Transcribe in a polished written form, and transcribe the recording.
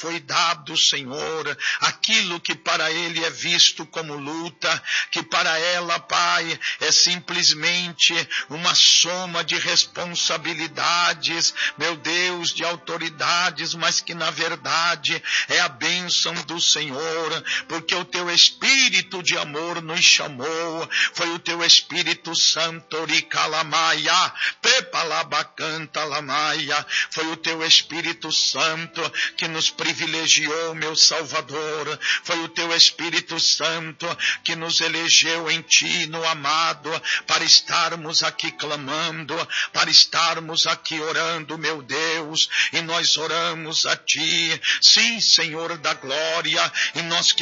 foi dado, Senhor, aquilo que para ele é visto como luta, que para ela, Pai, é simplesmente uma soma de responsabilidades, meu Deus, de autoridades, mas que na verdade é a bênção do Senhor, porque o teu Espírito de amor nos chamou, foi o teu Espírito Santo, Ricalamaia, Pepalabacanta Lamaia, foi o teu Espírito Santo que nos privilegiou, meu Salvador, foi o teu Espírito Santo que nos elegeu em ti, no amado, para estarmos aqui clamando, para estarmos aqui orando, meu Deus, e nós oramos a ti, sim, Senhor da glória, e nós